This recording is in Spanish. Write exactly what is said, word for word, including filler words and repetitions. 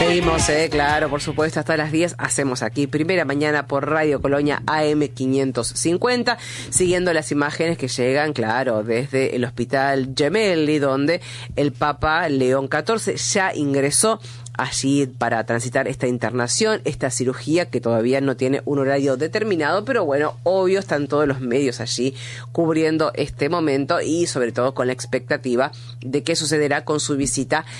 Seguimos, eh, claro, por supuesto, hasta las diez hacemos aquí Primera Mañana por Radio Colonia A M quinientos cincuenta, siguiendo las imágenes que llegan, claro, desde el Hospital Gemelli, donde el Papa León catorce ya ingresó allí para transitar esta internación, esta cirugía que todavía no tiene un horario determinado, pero bueno, obvio están todos los medios allí cubriendo este momento y sobre todo con la expectativa de qué sucederá con su visita